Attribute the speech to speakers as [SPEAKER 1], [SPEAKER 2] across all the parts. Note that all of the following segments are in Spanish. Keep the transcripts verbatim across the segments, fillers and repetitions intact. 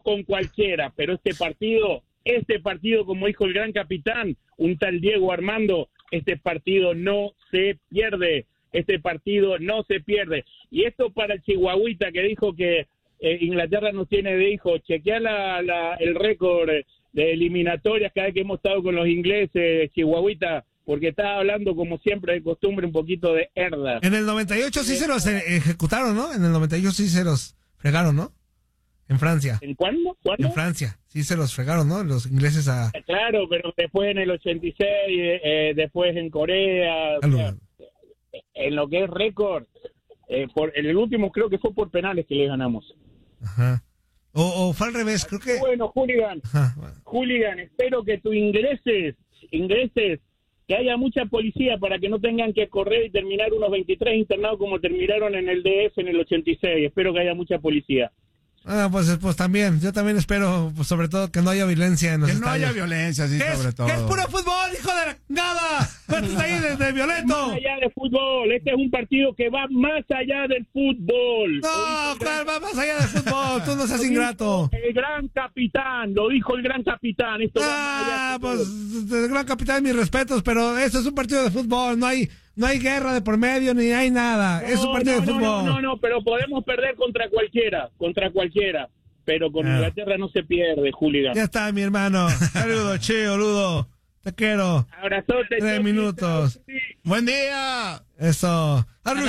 [SPEAKER 1] con cualquiera, pero este partido, este partido, como dijo el gran capitán, un tal Diego Armando, este partido no se pierde, este partido no se pierde. Y esto para el chihuahuita que dijo que eh, Inglaterra no tiene de hijo, chequea la, la, el récord de eliminatorias cada vez que hemos estado con los ingleses, chihuahuita, porque estaba hablando como siempre de costumbre un poquito de herda.
[SPEAKER 2] En el noventa y ocho sí se los ejecutaron, ¿no? En el noventa y ocho sí se los fregaron, ¿no? En Francia.
[SPEAKER 1] ¿En cuándo? ¿Cuándo?
[SPEAKER 2] En Francia, sí se los fregaron, ¿no? Los ingleses a...
[SPEAKER 1] Claro, pero después en el ochenta y seis, eh, después en Corea, o sea, en lo que es récord, eh, por, en el último creo que fue por penales que le ganamos.
[SPEAKER 2] Ajá. O, o fue al revés, creo que...
[SPEAKER 1] Bueno, Hooligan,
[SPEAKER 2] Ajá, bueno.
[SPEAKER 1] Hooligan, espero que tú ingreses, ingreses, que haya mucha policía para que no tengan que correr y terminar unos veintitrés internados como terminaron en el D F en el ochenta y seis. Espero que haya mucha policía.
[SPEAKER 2] Ah, pues, pues también, yo también espero, pues, sobre todo, que no haya violencia en los
[SPEAKER 3] Que
[SPEAKER 2] estadios.
[SPEAKER 3] no haya violencia, sí,
[SPEAKER 2] ¿Qué
[SPEAKER 3] sobre
[SPEAKER 2] es,
[SPEAKER 3] todo.
[SPEAKER 2] ¿Qué es puro fútbol, hijo de la nada? ¿Cuántos ahí de, de violento?
[SPEAKER 1] Más allá de fútbol, este es un partido que va más allá del fútbol.
[SPEAKER 2] No, ¿cuál va más allá del fútbol? Tú no seas ingrato.
[SPEAKER 1] El gran capitán, lo dijo el gran capitán. Esto va más allá
[SPEAKER 2] Ah,
[SPEAKER 1] del
[SPEAKER 2] pues,
[SPEAKER 1] fútbol.
[SPEAKER 2] el gran capitán, mis respetos, pero esto es un partido de fútbol, no hay, no hay guerra de por medio, ni hay nada.
[SPEAKER 1] No,
[SPEAKER 2] es un partido
[SPEAKER 1] no,
[SPEAKER 2] de
[SPEAKER 1] no,
[SPEAKER 2] fútbol.
[SPEAKER 1] No, no, no, pero podemos perder contra cualquiera, contra cualquiera. Pero con
[SPEAKER 2] Ah.
[SPEAKER 1] Inglaterra no se pierde, Hooligan.
[SPEAKER 2] Ya está, mi hermano. Saludos, Cheo, Ludo. Te quiero.
[SPEAKER 1] Abrazote.
[SPEAKER 2] Tres
[SPEAKER 1] Chucky.
[SPEAKER 2] minutos.
[SPEAKER 1] Sí.
[SPEAKER 3] Buen día.
[SPEAKER 2] Eso.
[SPEAKER 4] Bye.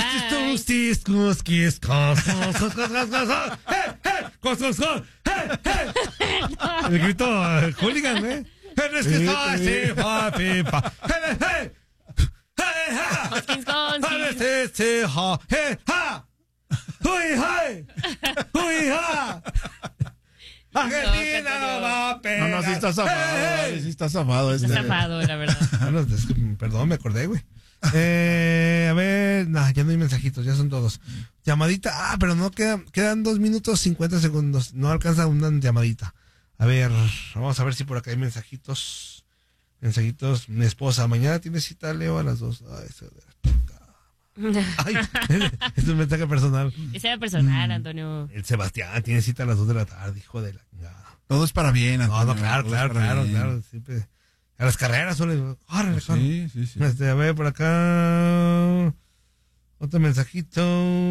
[SPEAKER 2] El grito eh, hooligan, ¿eh?
[SPEAKER 4] Hoskins, Hoskins.
[SPEAKER 2] Argentina no va a pegar.
[SPEAKER 3] No, no, sí está zafado, vale, sí está zafado este.
[SPEAKER 4] Está zafado, la verdad.
[SPEAKER 2] Bueno, es que, perdón, me acordé, güey. Eh, a ver, nah, ya no hay mensajitos, ya son todos. Llamadita, ah, pero no quedan, quedan dos minutos cincuenta segundos. No alcanza una llamadita. A ver, vamos a ver si por acá hay mensajitos. Mensajitos, mi esposa, mañana tiene cita, Leo, a las dos. Ay, se Ay, es un mensaje personal.
[SPEAKER 4] Ese era personal, Antonio.
[SPEAKER 2] El Sebastián tiene cita a las dos de la tarde, hijo de la...
[SPEAKER 3] Todo es para bien,
[SPEAKER 2] No,
[SPEAKER 3] Antonio,
[SPEAKER 2] no, claro,
[SPEAKER 3] todo es
[SPEAKER 2] claro,
[SPEAKER 3] para
[SPEAKER 2] claro,
[SPEAKER 3] bien.
[SPEAKER 2] claro. Siempre. A las carreras suele. ¡Córrele,
[SPEAKER 3] Pues
[SPEAKER 2] córrele!
[SPEAKER 3] sí, sí, sí.
[SPEAKER 2] Este, a ver, por acá. Otro mensajito.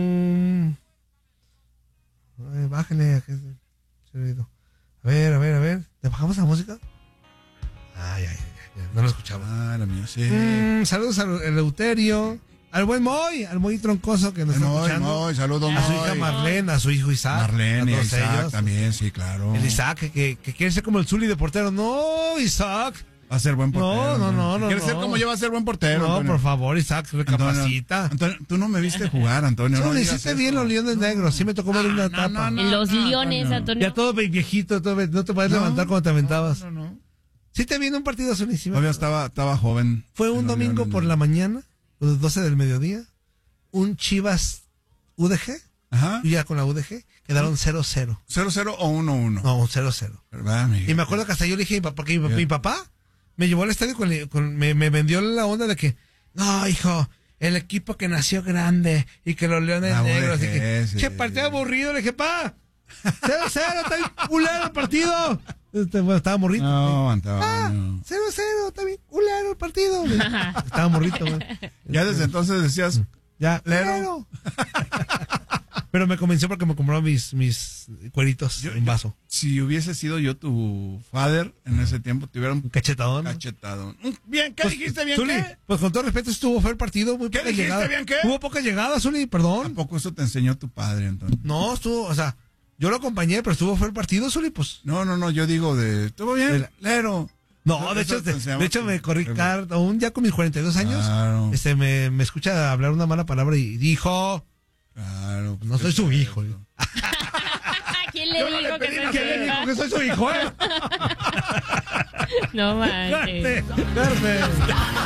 [SPEAKER 2] Ay, bájale. Que se- se olvidó. A ver, a ver, a ver. ¿Le bajamos la música? Ay, ay, ay, ay, no lo escuchaba.
[SPEAKER 3] Ah, la mía, sí.
[SPEAKER 2] Mm, saludos al Eleuterio. Al buen Moy, al Moy Troncoso que nos está
[SPEAKER 3] Moy,
[SPEAKER 2] escuchando.
[SPEAKER 3] Moy, saludos,
[SPEAKER 2] A su hija
[SPEAKER 3] Moy.
[SPEAKER 2] Marlene, a su hijo Isaac.
[SPEAKER 3] Marlene y
[SPEAKER 2] a
[SPEAKER 3] a
[SPEAKER 2] todos
[SPEAKER 3] Isaac
[SPEAKER 2] ellos.
[SPEAKER 3] también, sí, claro.
[SPEAKER 2] El Isaac, que, que, que quiere ser como el Zuli de portero. No, Isaac.
[SPEAKER 3] Va a ser buen portero.
[SPEAKER 2] No, no, no,
[SPEAKER 3] Si
[SPEAKER 2] no,
[SPEAKER 3] ¿Quieres
[SPEAKER 2] no.
[SPEAKER 3] ser como yo, va a ser buen portero,
[SPEAKER 2] No,
[SPEAKER 3] Antonio.
[SPEAKER 2] por favor, Isaac, recapacita.
[SPEAKER 3] Antonio, Antonio, tú no me viste jugar, Antonio.
[SPEAKER 2] No,
[SPEAKER 3] no
[SPEAKER 2] le
[SPEAKER 3] digas
[SPEAKER 2] hiciste
[SPEAKER 3] eso.
[SPEAKER 2] bien los Leones Negros. Sí me tocó ver una
[SPEAKER 3] no,
[SPEAKER 2] etapa.
[SPEAKER 3] no, no.
[SPEAKER 4] En los
[SPEAKER 3] no,
[SPEAKER 4] Leones,
[SPEAKER 3] Antonio.
[SPEAKER 4] Antonio.
[SPEAKER 2] Ya todo viejito, todo, no te puedes
[SPEAKER 3] No.
[SPEAKER 2] levantar cuando te aventabas.
[SPEAKER 3] No, no, no.
[SPEAKER 2] Sí te vi en un partido solísimo.
[SPEAKER 3] Todavía estaba, estaba joven.
[SPEAKER 2] Fue
[SPEAKER 3] En
[SPEAKER 2] un
[SPEAKER 3] los
[SPEAKER 2] domingo
[SPEAKER 3] Leones
[SPEAKER 2] por
[SPEAKER 3] Negros.
[SPEAKER 2] la mañana, los doce del mediodía. Un Chivas U D G.
[SPEAKER 3] Ajá.
[SPEAKER 2] Y ya con la U D G quedaron cero cero.
[SPEAKER 3] ¿cero cero o uno uno?
[SPEAKER 2] No, cero cero.
[SPEAKER 3] ¿Verdad, Miguel?
[SPEAKER 2] Y me acuerdo que hasta yo le dije, a mi papá, porque mi, mi papá me llevó al estadio con, con- me, me vendió la onda de que, no, hijo, el equipo que nació grande y que los Leones
[SPEAKER 3] La
[SPEAKER 2] Negros.
[SPEAKER 3] U D G,
[SPEAKER 2] Y que,
[SPEAKER 3] sí.
[SPEAKER 2] che, partido aburrido. Le dije, pa, cero cero, está bien culero el partido. Este, bueno, estaba morrito.
[SPEAKER 3] No,
[SPEAKER 2] Ah,
[SPEAKER 3] Antonio.
[SPEAKER 2] cero cero, está bien culero el partido. Estaba morrito, güey.
[SPEAKER 3] Ya desde entonces decías,
[SPEAKER 2] Ya,
[SPEAKER 3] Lero.
[SPEAKER 2] Lero. Pero me convenció porque me compró mis, mis cueritos
[SPEAKER 3] Yo-
[SPEAKER 2] en vaso.
[SPEAKER 3] si hubiese sido yo tu father en ese tiempo, te hubiera un
[SPEAKER 2] Un cachetadón.
[SPEAKER 3] cachetado. Un- Bien, ¿qué
[SPEAKER 2] Pues,
[SPEAKER 3] dijiste bien
[SPEAKER 2] Zuli,
[SPEAKER 3] qué?
[SPEAKER 2] pues con todo respeto estuvo fue el partido, muy
[SPEAKER 3] ¿Qué
[SPEAKER 2] poca
[SPEAKER 3] dijiste
[SPEAKER 2] llegada.
[SPEAKER 3] bien qué?
[SPEAKER 2] Hubo poca llegada, Zuli, perdón.
[SPEAKER 3] Tampoco eso te enseñó tu padre, Antonio.
[SPEAKER 2] No, estuvo, o sea, yo lo acompañé, pero estuvo fue el partido, Zuli, pues.
[SPEAKER 3] No, no, no, yo digo de, ¿estuvo bien?
[SPEAKER 2] El-
[SPEAKER 3] Lero.
[SPEAKER 2] No,
[SPEAKER 3] Eso-
[SPEAKER 2] de
[SPEAKER 3] eso
[SPEAKER 2] hecho,
[SPEAKER 3] te
[SPEAKER 2] de,
[SPEAKER 3] enseñaba
[SPEAKER 2] de hecho
[SPEAKER 3] tu-
[SPEAKER 2] me corrí, car- aún ya con mis cuarenta y dos años,
[SPEAKER 3] Claro.
[SPEAKER 2] este, me, me escucha hablar una mala palabra y dijo,
[SPEAKER 3] Claro. pues,
[SPEAKER 2] no soy su hijo. ¿Eh?
[SPEAKER 4] ¿Quién le dijo que soy
[SPEAKER 2] ¿Quién le
[SPEAKER 4] su
[SPEAKER 2] dijo
[SPEAKER 4] hija?
[SPEAKER 2] que soy su hijo, eh?
[SPEAKER 4] No manches.
[SPEAKER 2] Fuerte, fuerte.